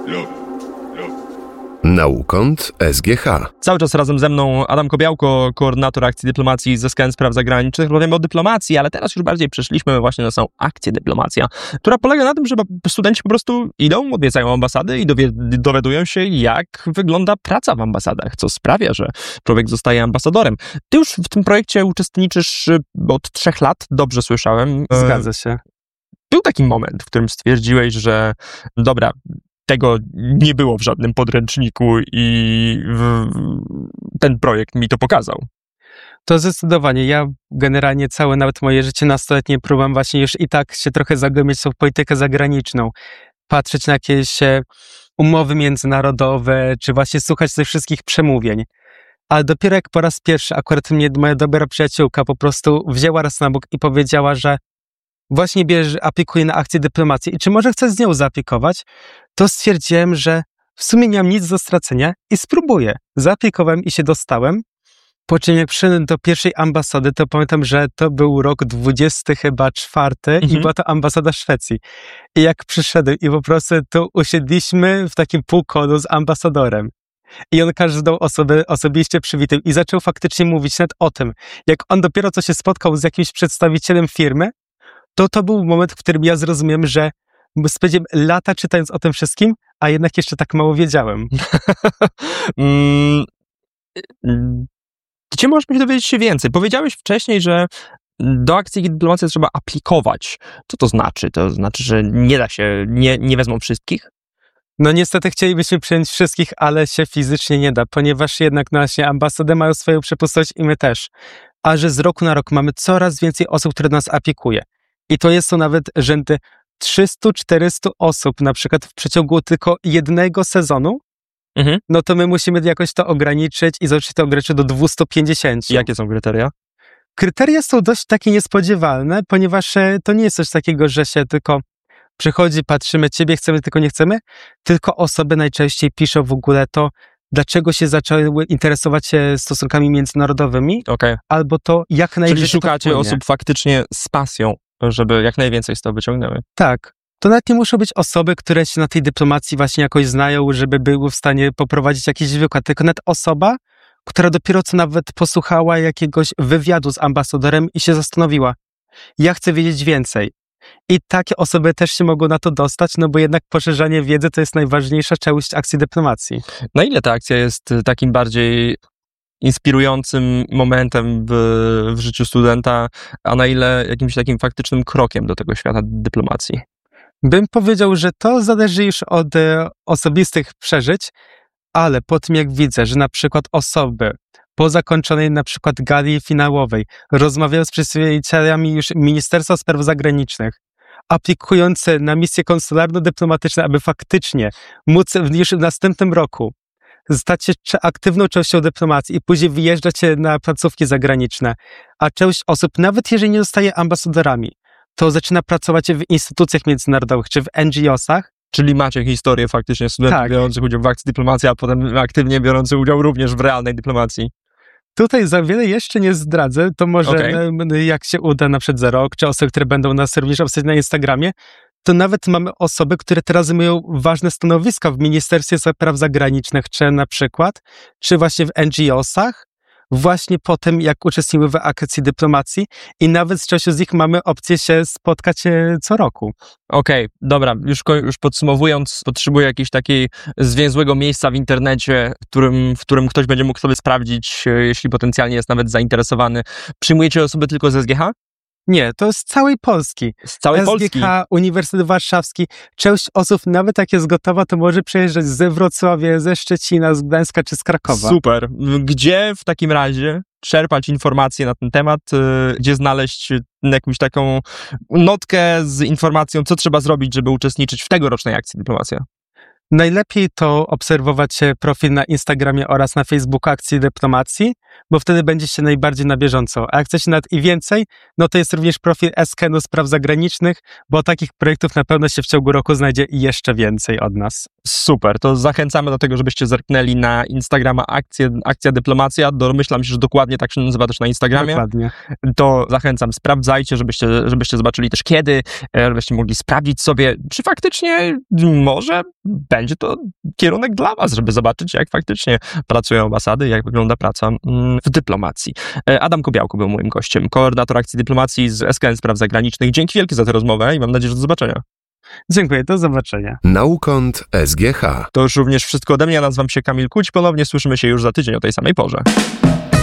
Naukąt SGH. Cały czas razem ze mną Adam Kobiałko, koordynator akcji dyplomacji ze SKN Spraw Zagranicznych. Rozmawiamy o dyplomacji, ale teraz już bardziej przeszliśmy właśnie na samą akcję dyplomacja, która polega na tym, że studenci po prostu idą, odwiedzają ambasady i dowiadują się, jak wygląda praca w ambasadach, co sprawia, że człowiek zostaje ambasadorem. Ty już w tym projekcie uczestniczysz od 3 lat, dobrze słyszałem. Zgadza się. Był taki moment, w którym stwierdziłeś, że dobra, tego nie było w żadnym podręczniku i ten projekt mi to pokazał. To zdecydowanie. Ja generalnie całe nawet moje życie nastoletnie próbowałem właśnie już i tak się trochę zagłębiać w politykę zagraniczną, patrzeć na jakieś umowy międzynarodowe, czy właśnie słuchać tych wszystkich przemówień. Ale dopiero jak po raz pierwszy akurat mnie moja dobra przyjaciółka po prostu wzięła raz na bok i powiedziała, że właśnie aplikuje na akcję dyplomacji i czy może chcę z nią zaaplikować, to stwierdziłem, że w sumie nie mam nic do stracenia i spróbuję. Zaaplikowałem i się dostałem. Po czym jak przyszedłem do pierwszej ambasady, to pamiętam, że to był rok 24 i była to ambasada Szwecji. I jak przyszedłem i po prostu tu usiedliśmy w takim półkolu z ambasadorem. I on każdą osobę osobiście przywitał i zaczął faktycznie mówić nawet o tym, jak on dopiero co się spotkał z jakimś przedstawicielem firmy, to był moment, w którym ja zrozumiałem, że spędziłem lata czytając o tym wszystkim, a jednak jeszcze tak mało wiedziałem. Gdzie możemy dowiedzieć się więcej? Powiedziałeś wcześniej, że do akcji dyplomacji trzeba aplikować. Co to znaczy? To znaczy, że nie da się, nie wezmą wszystkich? No niestety chcielibyśmy przyjąć wszystkich, ale się fizycznie nie da, ponieważ jednak właśnie ambasady mają swoją przepustowość i my też. A że z roku na rok mamy coraz więcej osób, które nas aplikują. I to jest to nawet rzędy 300-400 osób, na przykład w przeciągu tylko jednego sezonu, no to my musimy jakoś to ograniczyć i zacząć to ograniczyć do 250. Jakie są kryteria? Kryteria są dość takie niespodziewalne, ponieważ to nie jest coś takiego, że się tylko przychodzi, patrzymy, ciebie chcemy, tylko nie chcemy, tylko osoby najczęściej piszą w ogóle to, dlaczego się zaczęły interesować się stosunkami międzynarodowymi, albo to jak najwyżej. Czyli szukacie osób faktycznie z pasją, żeby jak najwięcej z tego wyciągnęły. Tak. To nawet nie muszą być osoby, które się na tej dyplomacji właśnie jakoś znają, żeby były w stanie poprowadzić jakiś wykład, tylko nawet osoba, która dopiero co nawet posłuchała jakiegoś wywiadu z ambasadorem i się zastanowiła, ja chcę wiedzieć więcej. I takie osoby też się mogą na to dostać, no bo jednak poszerzanie wiedzy to jest najważniejsza część akcji dyplomacji. Na ile ta akcja jest takim bardziej inspirującym momentem w życiu studenta, a na ile jakimś takim faktycznym krokiem do tego świata dyplomacji? Bym powiedział, że to zależy już od osobistych przeżyć, ale po tym jak widzę, że na przykład osoby po zakończonej na przykład gali finałowej rozmawiają z przedstawicielami już Ministerstwa Spraw Zagranicznych, aplikujące na misje konsularno-dyplomatyczne, aby faktycznie móc już w następnym roku stać się aktywną częścią dyplomacji i później wyjeżdżać na placówki zagraniczne, a część osób, nawet jeżeli nie zostaje ambasadorami, to zaczyna pracować w instytucjach międzynarodowych czy w NGO-sach. Czyli macie historię faktycznie studentów biorących udział w akcji dyplomacji, a potem aktywnie biorących udział również w realnej dyplomacji. Tutaj za wiele jeszcze nie zdradzę, to może jak się uda na przykład za rok, czy osoby, które będą nas również obserwować na Instagramie, to nawet mamy osoby, które teraz zajmują ważne stanowiska w Ministerstwie Spraw Zagranicznych, czy na przykład, czy właśnie w NGO-sach, właśnie po tym, jak uczestniczyły w akcji dyplomacji i nawet z częścią z nich mamy opcję się spotkać co roku. Dobra, już podsumowując, potrzebuję jakiegoś takiego zwięzłego miejsca w internecie, w którym ktoś będzie mógł sobie sprawdzić, jeśli potencjalnie jest nawet zainteresowany. Przyjmujecie osoby tylko ze SGH? Nie, to z całej Polski. Z całej Polski? SGH, Uniwersytet Warszawski. Część osób, nawet jak jest gotowa, to może przyjeżdżać ze Wrocławia, ze Szczecina, z Gdańska czy z Krakowa. Super. Gdzie w takim razie czerpać informacje na ten temat? Gdzie znaleźć jakąś taką notkę z informacją, co trzeba zrobić, żeby uczestniczyć w tegorocznej akcji Dyplomacja? Najlepiej to obserwować profil na Instagramie oraz na Facebooku akcji dyplomacji, bo wtedy będziecie najbardziej na bieżąco. A jak chcecie nawet i więcej, no to jest również profil SKN Spraw Zagranicznych, bo takich projektów na pewno się w ciągu roku znajdzie jeszcze więcej od nas. Super, to zachęcamy do tego, żebyście zerknęli na Instagrama Akcja Dyplomacja. Domyślam się, że dokładnie tak się nazywa też na Instagramie. Dokładnie. To zachęcam, sprawdzajcie, żebyście zobaczyli też kiedy, żebyście mogli sprawdzić sobie, czy faktycznie może będzie to kierunek dla was, żeby zobaczyć, jak faktycznie pracują ambasady, jak wygląda praca w dyplomacji. Adam Kobiałko był moim gościem, koordynator akcji dyplomacji z SKN Spraw Zagranicznych. Dzięki wielkie za tę rozmowę i mam nadzieję, że do zobaczenia. Dziękuję, do zobaczenia. Naukąt SGH. To już również wszystko ode mnie. Ja nazywam się Kamil Kuć. Ponownie słyszymy się już za tydzień o tej samej porze.